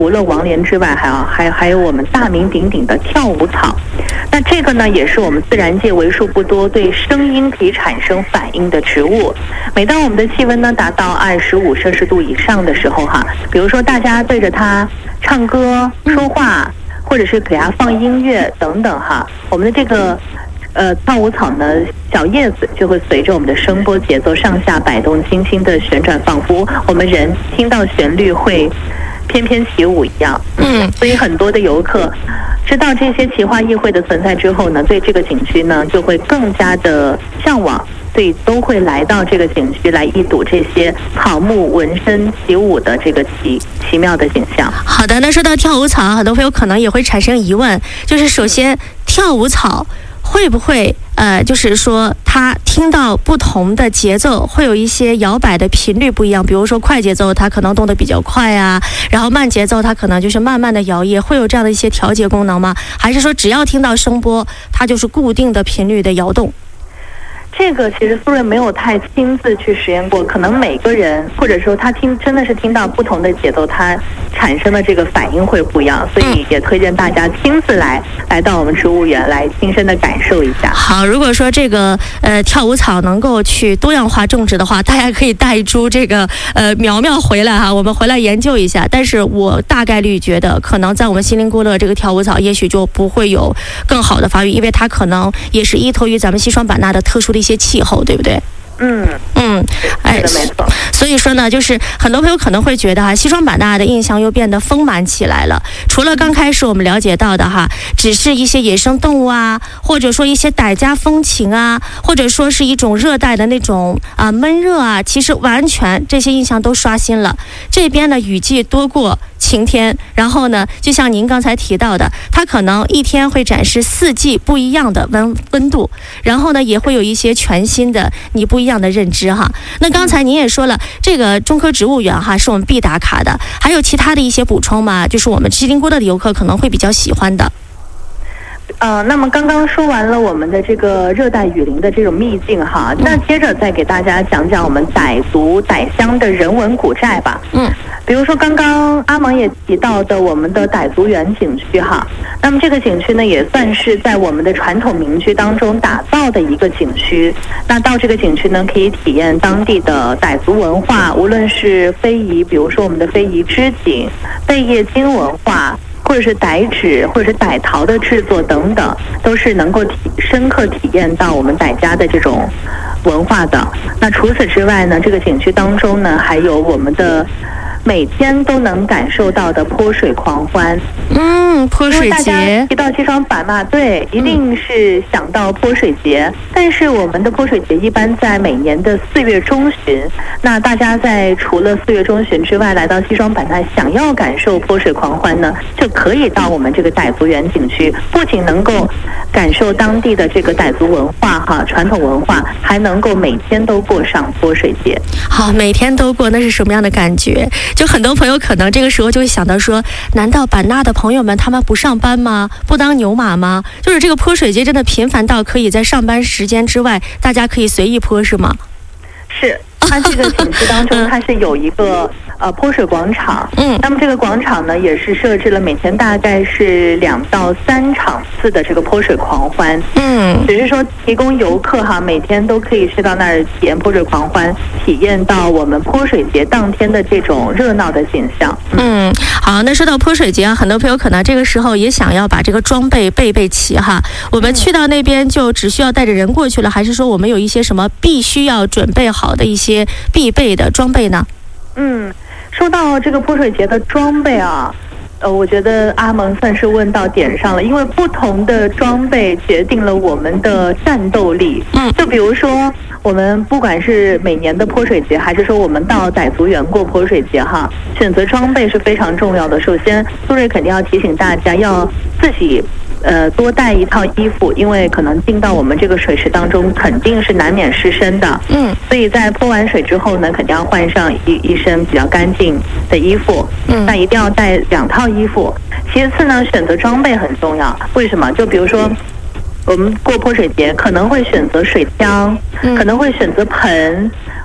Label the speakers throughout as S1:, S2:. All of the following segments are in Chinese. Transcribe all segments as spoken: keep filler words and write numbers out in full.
S1: 除了王莲之外，还有还有还有我们大名鼎鼎的跳舞草。那这个呢，也是我们自然界为数不多对声音可以产生反应的植物。每当我们的气温呢达到二十五摄氏度以上的时候哈，比如说大家对着它唱歌、说话，或者是给它放音乐等等哈，我们的这个呃跳舞草呢小叶子就会随着我们的声波节奏上下摆动，轻轻的旋转，仿佛我们人听到旋律会翩翩起舞一样。嗯，所以很多的游客知道这些奇花异卉的存在之后呢，对这个景区呢就会更加的向往，所以都会来到这个景区来一睹这些草木纹身起舞的这个奇奇妙的景象。
S2: 好的，那说到跳舞草，很多朋友可能也会产生疑问，就是首先跳舞草会不会呃，就是说它听到不同的节奏，会有一些摇摆的频率不一样，比如说快节奏它可能动得比较快啊，然后慢节奏它可能就是慢慢的摇曳，会有这样的一些调节功能吗？还是说只要听到声波，它就是固定的频率的摇动？
S1: 这个其实苏芮没有太亲自去实验过，可能每个人或者说他听真的是听到不同的节奏，他产生的这个反应会不一样，所以也推荐大家亲自来来到我们植物园来亲身的感受一下。
S2: 好，如果说这个呃跳舞草能够去多样化种植的话，大家可以带一株这个呃苗苗回来哈，我们回来研究一下。但是我大概率觉得，可能在我们锡林郭勒这个跳舞草，也许就不会有更好的发育，因为它可能也是依托于咱们西双版纳的特殊的一些气候，对不对？
S1: 嗯
S2: 嗯，哎，
S1: 没错。
S2: 所以说呢，就是很多朋友可能会觉得哈，西双版纳的印象又变得丰满起来了。除了刚开始我们了解到的哈，只是一些野生动物啊，或者说一些傣家风情啊，或者说是一种热带的那种啊闷热啊，其实完全这些印象都刷新了。这边呢，雨季多过晴天，然后呢，就像您刚才提到的，它可能一天会展示四季不一样的温温度，然后呢，也会有一些全新的你不一样的认知哈。那刚才您也说了，这个中科植物园哈是我们必打卡的，还有其他的一些补充吗？就是我们锡林郭勒的游客可能会比较喜欢的。
S1: 呃，那么刚刚说完了我们的这个热带雨林的这种秘境哈，那接着再给大家讲讲我们傣族傣乡的人文古寨吧。嗯，比如说刚刚阿蒙也提到的我们的傣族园景区哈，那么这个景区呢也算是在我们的传统民居当中打造的一个景区。那到这个景区呢，可以体验当地的傣族文化，无论是非遗，比如说我们的非遗织锦、贝叶经文化，或者是傣纸或者是傣陶的制作等等，都是能够体深刻体验到我们傣家的这种文化的。那除此之外呢，这个景区当中呢，还有我们的每天都能感受到的泼水狂欢。
S2: 嗯，泼水节。大
S1: 家提到西双版纳，对，一定是想到泼水节。嗯、但是我们的泼水节一般在每年的四月中旬。那大家在除了四月中旬之外，来到西双版纳，想要感受泼水狂欢呢，就可以到我们这个傣族园景区，不仅能够感受当地的这个傣族文化哈传统文化，还能够每天都过上泼水节。
S2: 好，每天都过，那是什么样的感觉？就很多朋友可能这个时候就会想到说，难道版纳的朋友们他们不上班吗？不当牛马吗？就是这个泼水节真的频繁到可以在上班时间之外，大家可以随意泼是吗？
S1: 是。它这个景区当中，它是有一个呃泼水广场，嗯，那么这个广场呢，也是设置了每天大概是两到三场次的这个泼水狂欢，嗯，只是说提供游客哈，每天都可以去到那儿体验泼水狂欢，体验到我们泼水节当天的这种热闹的景象。
S2: 嗯，好，那说到泼水节啊，很多朋友可能这个时候也想要把这个装备备备齐哈。我们去到那边就只需要带着人过去了，还是说我们有一些什么必须要准备好的一些必备的装备呢？
S1: 嗯，说到这个泼水节的装备啊，呃，我觉得阿蒙算是问到点上了，因为不同的装备决定了我们的战斗力。嗯，就比如说我们不管是每年的泼水节，还是说我们到傣族园过泼水节哈，选择装备是非常重要的。首先，苏芮肯定要提醒大家要自己。呃，多带一套衣服，因为可能进到我们这个水池当中，肯定是难免湿身的。嗯，所以在泼完水之后呢，肯定要换上一一身比较干净的衣服。嗯，那一定要带两套衣服。其次呢，选择装备很重要。为什么？就比如说，我们过泼水节可能会选择水枪，嗯、可能会选择盆。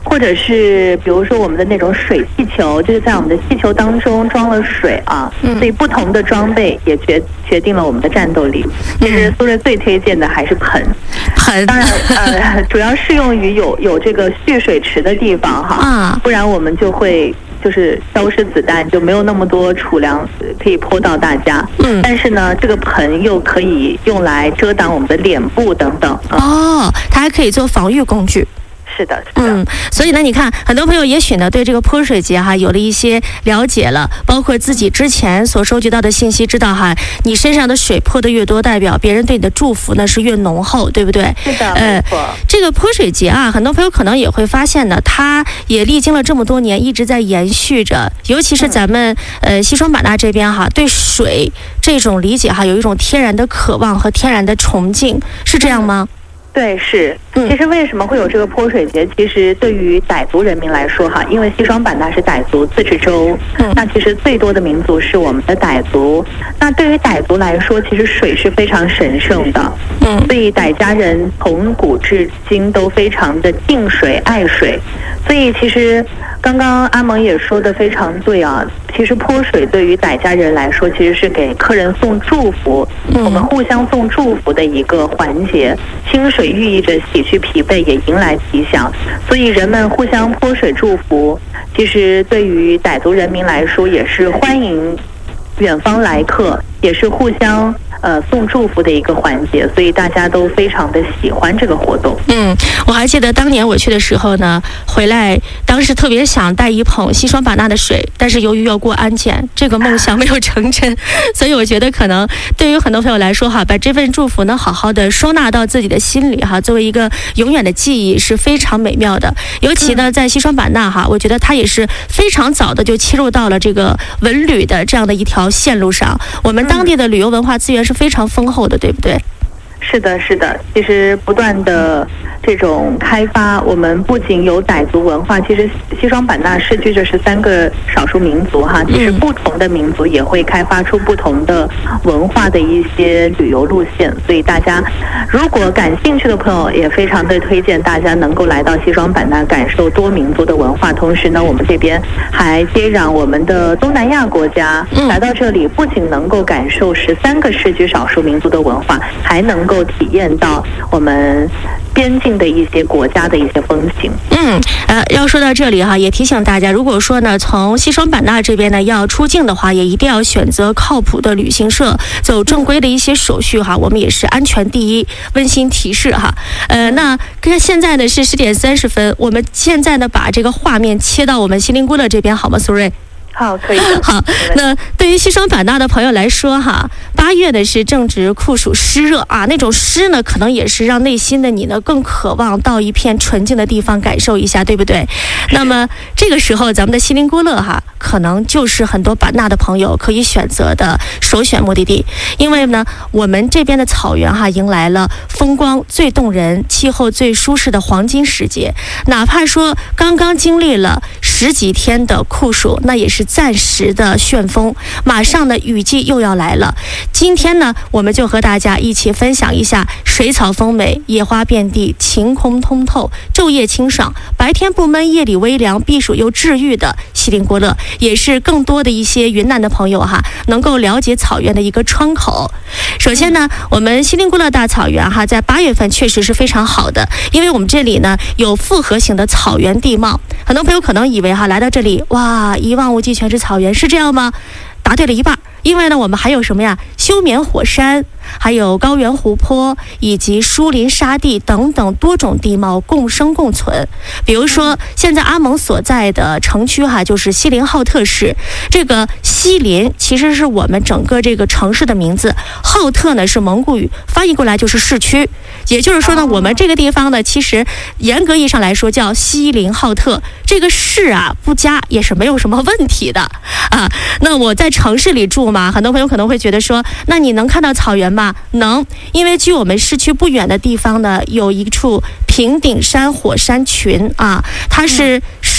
S1: 或者是比如说我们的那种水气球，就是在我们的气球当中装了水啊，
S2: 嗯、
S1: 所以不同的装备也决决定了我们的战斗力。其实苏芮最推荐的还是盆，
S2: 盆
S1: 当然呃主要适用于有有这个蓄水池的地方哈，
S2: 啊，
S1: 不然我们就会就是消失子弹，就没有那么多储粮可以泼到大家。
S2: 嗯，
S1: 但是呢，这个盆又可以用来遮挡我们的脸部等等。
S2: 哦，它还可以做防御工具。
S1: 是的，是的。
S2: 嗯，所以呢，你看，很多朋友也许呢对这个泼水节哈有了一些了解了，包括自己之前所收集到的信息，知道哈，你身上的水泼的越多，代表别人对你的祝福呢是越浓厚，对不对？
S1: 是的，
S2: 呃，这个泼水节啊，很多朋友可能也会发现呢，它也历经了这么多年，一直在延续着。尤其是咱们、嗯、呃西双版纳这边哈，对水这种理解哈，有一种天然的渴望和天然的崇敬，是这样吗？
S1: 对，是。其实为什么会有这个泼水节？其实对于傣族人民来说，哈，因为西双版纳是傣族自治州，嗯，那其实最多的民族是我们的傣族。那对于傣族来说，其实水是非常神圣的，嗯，所以傣家人从古至今都非常的敬水爱水。所以其实刚刚阿蒙也说的非常对啊，其实泼水对于傣家人来说，其实是给客人送祝福，嗯、我们互相送祝福的一个环节。清水寓意着洗去疲惫，也迎来吉祥，所以人们互相泼水祝福，其实对于傣族人民来说也是欢迎远方来客，也是互相呃送祝福的一个环节，所以大家都非常的喜欢这个活动。
S2: 嗯，我还记得当年我去的时候呢，回来当时特别想带一捧西双版纳的水，但是由于要过安检，这个梦想没有成真，所以我觉得可能对于很多朋友来说哈，把这份祝福呢好好的收纳到自己的心里哈，作为一个永远的记忆是非常美妙的。尤其呢在西双版纳哈，我觉得它也是非常早的就切入到了这个文旅的这样的一条线路上，我们当地的旅游文化资源是非常丰厚的，对不对？
S1: 是的，是的，其实不断的这种开发，我们不仅有傣族文化，其实西双版纳市居着十三个少数民族哈，其实不同的民族也会开发出不同的文化的一些旅游路线，所以大家如果感兴趣的朋友，也非常的推荐大家能够来到西双版纳，感受多民族的文化。同时呢，我们这边还接壤我们的东南亚国家，来到这里不仅能够感受十三个世居少数民族的文化，还能够体验到我们边境的一些国家的一些风情。
S2: 嗯，呃，要说到这里哈，也提醒大家，如果说呢从西双版纳这边呢要出境的话，也一定要选择靠谱的旅行社，走正规的一些手续哈。我们也是安全第一，温馨提示哈。呃，那跟现在呢是十点三十分，我们现在呢把这个画面切到我们锡林郭勒这边好吗，苏芮？
S1: 好，可以。
S2: 好，那对于西双版纳的朋友来说哈，八月呢是正值酷暑湿热啊，那种湿呢可能也是让内心的你呢更渴望到一片纯净的地方感受一下，对不对？那么这个时候咱们的锡林郭勒哈，可能就是很多版纳的朋友可以选择的首选目的地，因为呢我们这边的草原哈迎来了风光最动人、气候最舒适的黄金时节，哪怕说刚刚经历了十几天的酷暑，那也是暂时的旋风，马上呢雨季又要来了。今天呢我们就和大家一起分享一下水草丰美、野花遍地、晴空通透、昼夜清爽、白天不闷夜里微凉、避暑又治愈的锡林郭勒，也是更多的一些云南的朋友哈能够了解草原的一个窗口。首先呢我们锡林郭勒大草原哈在八月份确实是非常好的，因为我们这里呢有复合型的草原地貌，很多朋友可能以为哈来到这里哇一望无际全是草原，是这样吗？答对了一半，因为呢我们还有什么呀？休眠火山，还有高原湖泊以及疏林沙地等等多种地貌共生共存。比如说现在阿蒙所在的城区哈就是锡林浩特市，这个锡林其实是我们整个这个城市的名字，浩特呢是蒙古语，翻译过来就是市区，也就是说呢我们这个地方呢其实严格意义上来说叫锡林浩特，这个市啊不加也是没有什么问题的啊。那我在城市里住嘛，很多朋友可能会觉得说那你能看到草原吗？能，因为距我们市区不远的地方呢有一处平顶山火山群啊，它是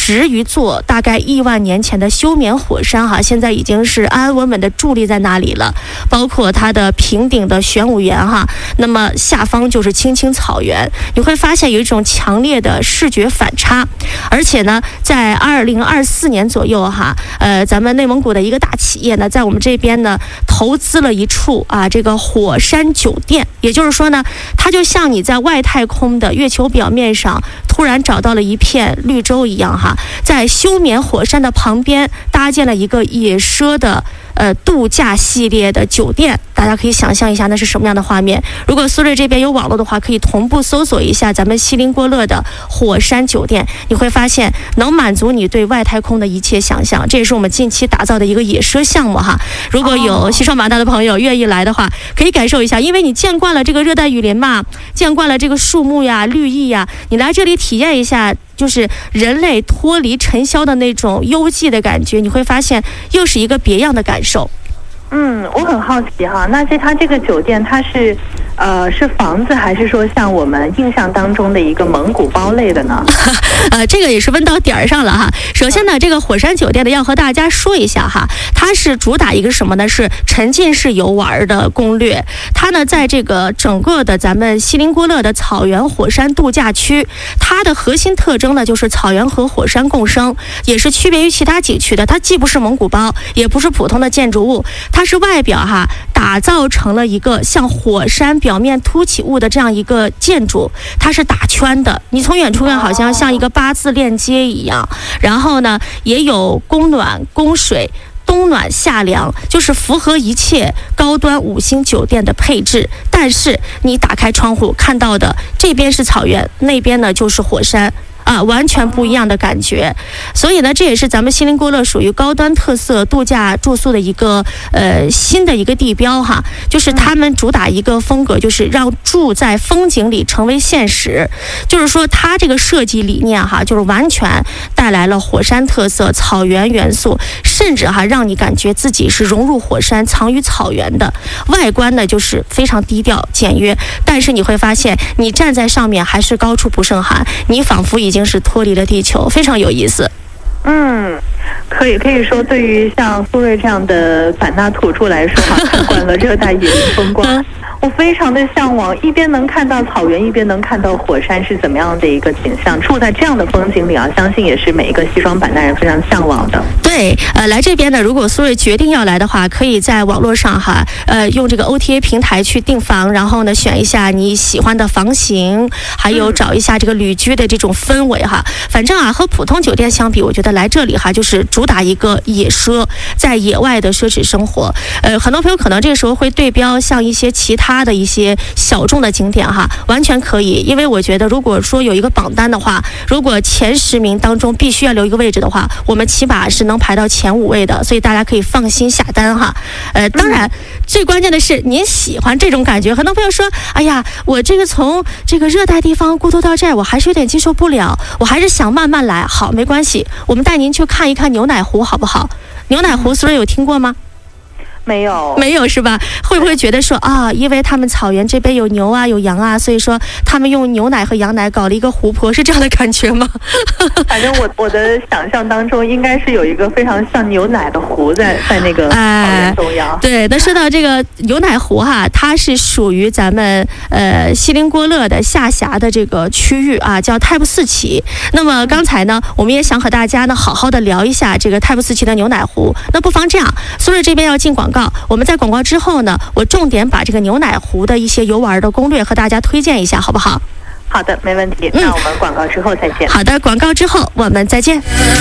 S2: 十余座大概亿万年前的休眠火山哈，现在已经是安安稳稳的伫立在那里了。包括它的平顶的玄武岩哈，那么下方就是青青草原，你会发现有一种强烈的视觉反差。而且呢，在二零二四年左右哈，呃，咱们内蒙古的一个大企业呢，在我们这边呢投资了一处啊这个火山酒店，也就是说呢，它就像你在外太空的月球表面上突然找到了一片绿洲一样哈，在休眠火山的旁边搭建了一个野奢的呃度假系列的酒店，大家可以想象一下那是什么样的画面。如果苏瑞这边有网络的话，可以同步搜索一下咱们锡林郭勒的火山酒店，你会发现能满足你对外太空的一切想象。这也是我们近期打造的一个野奢项目哈。如果有西双版纳的朋友愿意来的话，可以感受一下，因为你见惯了这个热带雨林嘛，见惯了这个树木呀、绿意呀，你来这里体验一下就是人类脱离尘嚣的那种幽寂的感觉，你会发现又是一个别样的感受。
S1: 嗯，我很好奇哈，那这它这个酒店它是呃是房子，还是说像我们印象当中的一个蒙古包类的呢？
S2: 呃，这个也是问到点儿上了哈。首先呢，这个火山酒店呢要和大家说一下哈，它是主打一个什么呢？是沉浸式游玩的攻略。它呢在这个整个的咱们锡林郭勒的草原火山度假区，它的核心特征呢就是草原和火山共生，也是区别于其他景区的。它既不是蒙古包，也不是普通的建筑物。它是外表哈打造成了一个像火山表面凸起物的这样一个建筑，它是打圈的，你从远处看好像像一个八字链接一样。然后呢，也有供暖、供水、冬暖夏凉，就是符合一切高端五星酒店的配置。但是你打开窗户看到的，这边是草原，那边呢就是火山。啊，完全不一样的感觉。所以呢，这也是咱们锡林郭勒属于高端特色度假住宿的一个呃新的一个地标哈，就是他们主打一个风格，就是让住在风景里成为现实。就是说，它这个设计理念哈，就是完全带来了火山特色、草原元素，甚至哈让你感觉自己是融入火山、藏于草原的。外观呢，就是非常低调简约，但是你会发现，你站在上面还是高处不胜寒，你仿佛已经已经是脱离了地球，非常有意思。
S1: 嗯，可以可以说，对于像苏瑞这样的版纳土著来说哈，看惯了热带雨林风光，我非常的向往，一边能看到草原，一边能看到火山是怎么样的一个景象。住在这样的风景里啊，相信也是每一个西双版纳人非常向往的。
S2: 对，呃，来这边呢，如果苏瑞决定要来的话，可以在网络上哈，呃，用这个 O T A 平台去订房，然后呢，选一下你喜欢的房型，还有找一下这个旅居的这种氛围哈。反正啊，和普通酒店相比，我觉得来这里哈，就是主打一个野奢，在野外的奢侈生活。呃，很多朋友可能这个时候会对标像一些其他的一些小众的景点哈，完全可以，因为我觉得如果说有一个榜单的话，如果前十名当中必须要留一个位置的话，我们起码是能排到前五位的，所以大家可以放心下单哈。呃，当然，最关键的是您喜欢这种感觉。很多朋友说，哎呀，我这个从这个热带地方过渡到这儿，我还是有点接受不了，我还是想慢慢来。好，没关系，我们带您去看一看牛奶湖，好不好？牛奶湖，苏瑞有听过吗？
S1: 没有，
S2: 没有是吧？会不会觉得说啊，因为他们草原这边有牛啊，有羊啊，所以说他们用牛奶和羊奶搞了一个湖泊，是这样的感觉吗？
S1: 反正我我的想象当中，应该是有一个非常像牛奶的湖在在那个草原中央。哎、
S2: 对，那说到这个牛奶湖哈，它是属于咱们呃锡林郭勒的下辖的这个区域啊，叫泰布斯旗。那么刚才呢，我们也想和大家呢好好的聊一下这个泰布斯旗的牛奶湖。那不妨这样，苏瑞这边要进广告。我们在广告之后呢，我重点把这个牛奶湖的一些游玩的攻略和大家推荐一下，好不好？
S1: 好的，没问题。那我们广告之后再见。
S2: 好的，广告之后我们再见。